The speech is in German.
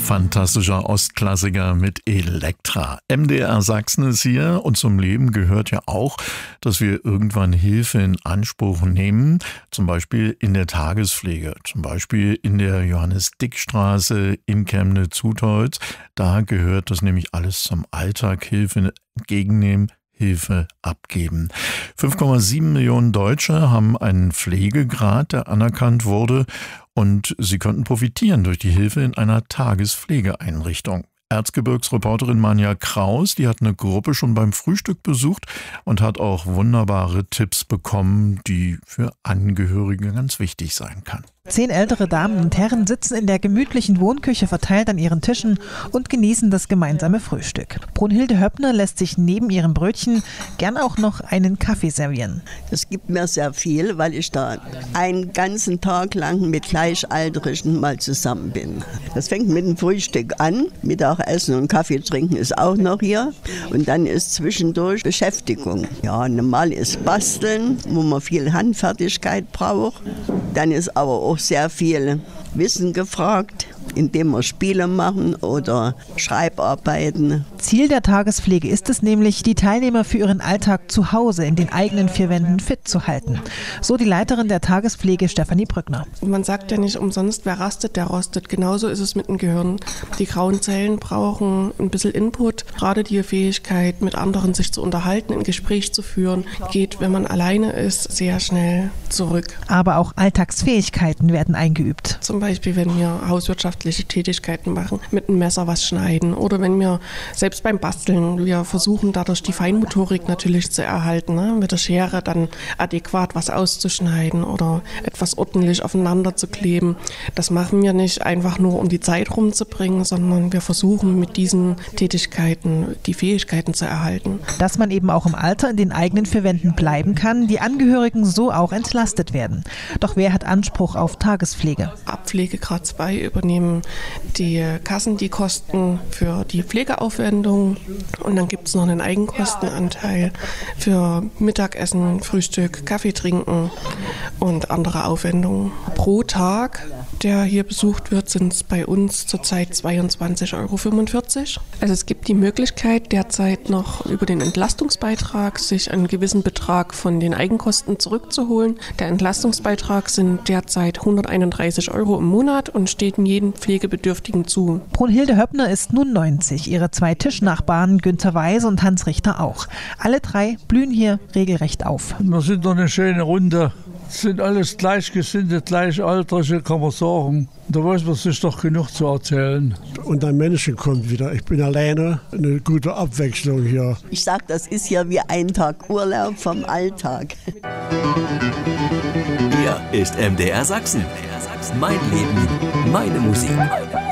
fantastischer Ostklassiker mit Elektra. MDR Sachsen ist hier und zum Leben gehört ja auch, dass wir irgendwann Hilfe in Anspruch nehmen, zum Beispiel in der Tagespflege, zum Beispiel in der Johannes-Dick-Straße in Chemnitz-Sudholz. Da gehört das nämlich alles zum Alltag, Hilfe entgegennehmen, Hilfe abgeben. 5,7 Millionen Deutsche haben einen Pflegegrad, der anerkannt wurde, und sie könnten profitieren durch die Hilfe in einer Tagespflegeeinrichtung. Erzgebirgsreporterin Manja Kraus, die hat eine Gruppe schon beim Frühstück besucht und hat auch wunderbare Tipps bekommen, die für Angehörige ganz wichtig sein kann. 10 ältere Damen und Herren sitzen in der gemütlichen Wohnküche verteilt an ihren Tischen und genießen das gemeinsame Frühstück. Brunhilde Höppner lässt sich neben ihrem Brötchen gern auch noch einen Kaffee servieren. Das gibt mir sehr viel, weil ich da einen ganzen Tag lang mit Gleichaltrigen mal zusammen bin. Das fängt mit dem Frühstück an, Mittagessen und Kaffee trinken ist auch noch hier. Und dann ist zwischendurch Beschäftigung. Ja, normal ist Basteln, wo man viel Handfertigkeit braucht. Dann ist aber auch sehr viel Wissen gefragt, indem wir Spiele machen oder Schreibarbeiten. Ziel der Tagespflege ist es nämlich, die Teilnehmer für ihren Alltag zu Hause in den eigenen 4 Wänden fit zu halten. So die Leiterin der Tagespflege Stefanie Brückner. Man sagt ja nicht umsonst, wer rastet, der rostet. Genauso ist es mit dem Gehirn. Die grauen Zellen brauchen ein bisschen Input. Gerade die Fähigkeit, mit anderen sich zu unterhalten, ein Gespräch zu führen, geht, wenn man alleine ist, sehr schnell zurück. Aber auch Alltagsfähigkeiten werden eingeübt. Zum Beispiel, wenn wir hauswirtschaftliche Tätigkeiten machen, mit einem Messer was schneiden oder wenn wir selbst beim Basteln, wir versuchen dadurch die Feinmotorik natürlich zu erhalten, ne? Mit der Schere dann adäquat was auszuschneiden oder etwas ordentlich aufeinander zu kleben. Das machen wir nicht einfach nur, um die Zeit rumzubringen, sondern wir versuchen mit diesen Tätigkeiten die Fähigkeiten zu erhalten. Dass man eben auch im Alter in den eigenen 4 Wänden bleiben kann, die Angehörigen so auch entlastet werden. Doch wer hat Anspruch auf Tagespflege? Ab Pflegegrad 2 übernehmen die Kassen die Kosten für die Pflegeaufwendungen und dann gibt es noch einen Eigenkostenanteil für Mittagessen, Frühstück, Kaffee trinken und andere Aufwendungen. Pro Tag, der hier besucht wird, sind es bei uns zurzeit 22,45 €. Also es gibt die Möglichkeit, derzeit noch über den Entlastungsbeitrag sich einen gewissen Betrag von den Eigenkosten zurückzuholen. Der Entlastungsbeitrag sind derzeit 131 € im Monat und steht jedem Pflegebedürftigen zu. Brunhilde Höppner ist nun 90, ihre 2 Tischnachbarn Günther Weise und Hans Richter auch. Alle 3 blühen hier regelrecht auf. Wir sind doch eine schöne Runde. Es sind alles Gleichgesinnte, Gleichaltrige, kann man sagen. Da weiß man sich doch genug zu erzählen. Und ein Menschen kommt wieder. Ich bin alleine, eine gute Abwechslung hier. Ich sage, das ist ja wie ein Tag Urlaub vom Alltag. Hier ist MDR Sachsen. Mein Leben, meine Musik.